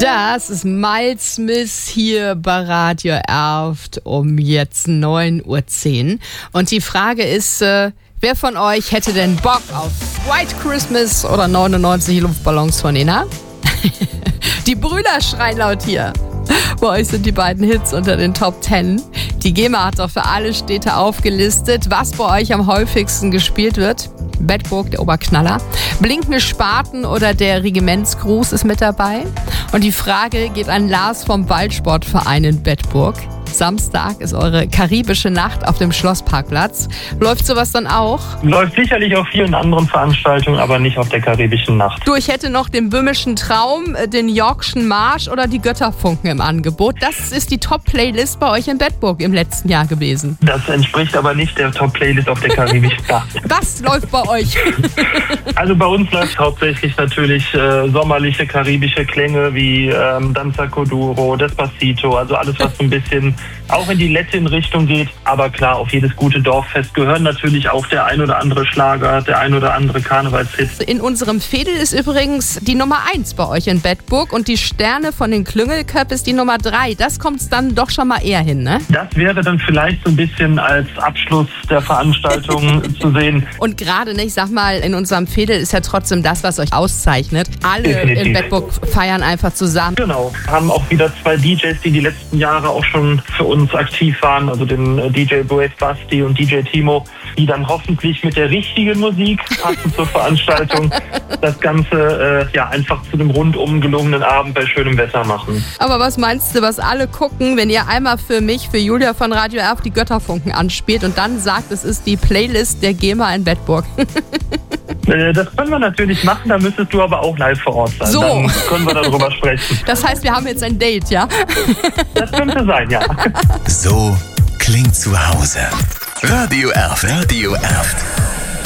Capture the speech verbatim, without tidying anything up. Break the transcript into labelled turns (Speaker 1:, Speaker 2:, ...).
Speaker 1: Das ist Miles Smith hier bei Radio Erft um jetzt neun Uhr zehn. Und die Frage ist, äh, wer von euch hätte denn Bock auf White Christmas oder neunundneunzig Luftballons von Ina? Die Brüder schreien laut hier. Bei euch sind die beiden Hits unter den Top zehn. Die GEMA hat doch für alle Städte aufgelistet, was bei euch am häufigsten gespielt wird. Bedburg, der Oberknaller. Blinkende Spaten oder der Regimentsgruß ist mit dabei. Und die Frage geht an Lars vom Waldsportverein in Bedburg. Samstag ist eure karibische Nacht auf dem Schlossparkplatz. Läuft sowas dann auch?
Speaker 2: Läuft sicherlich auf vielen anderen Veranstaltungen, aber nicht auf der karibischen Nacht.
Speaker 1: Du, ich hätte noch den böhmischen Traum, den Yorkschen Marsch oder die Götterfunken im Angebot. Das ist die Top-Playlist bei euch in Bedburg im letzten Jahr gewesen.
Speaker 2: Das entspricht aber nicht der Top-Playlist auf der karibischen Nacht.
Speaker 1: Was läuft bei euch?
Speaker 2: Also bei uns läuft hauptsächlich natürlich äh, sommerliche karibische Klänge wie ähm, Danza Kuduro, Despacito, also alles, was so ein bisschen auch in die Latin-Richtung geht. Aber klar, auf jedes gute Dorffest gehören natürlich auch der ein oder andere Schlager, der ein oder andere Karnevalshit.
Speaker 1: In unserem Fädel ist übrigens die Nummer eins bei euch in Bedburg und die Sterne von den Klüngelköp ist die Nummer drei. Das kommt dann doch schon mal eher hin, ne?
Speaker 2: Das wäre dann vielleicht so ein bisschen als Abschluss der Veranstaltung zu sehen.
Speaker 1: Und gerade, ne, ich sag mal, in unserem Fädel ist ja trotzdem das, was euch auszeichnet. Alle
Speaker 2: Definitiv.
Speaker 1: In Bedburg feiern einfach zusammen.
Speaker 2: Genau. Haben auch wieder zwei D Js, die die letzten Jahre auch schon für uns aktiv waren, also den D J Boet Basti und D J Timo, die dann hoffentlich mit der richtigen Musik, passend zur Veranstaltung, das Ganze äh, ja einfach zu einem rundum gelungenen Abend bei schönem Wetter machen.
Speaker 1: Aber was meinst du, was alle gucken, wenn ihr einmal für mich, für Julia von Radio Erft, die Götterfunken anspielt und dann sagt, es ist die Playlist der GEMA in Bedburg?
Speaker 2: Das können wir natürlich machen, da müsstest du aber auch live vor Ort sein.
Speaker 1: So.
Speaker 2: Dann können wir darüber sprechen.
Speaker 1: Das heißt, wir haben jetzt ein Date, ja?
Speaker 2: Das könnte sein, ja.
Speaker 3: So klingt zu Hause. Radio Erft. Radio Erft.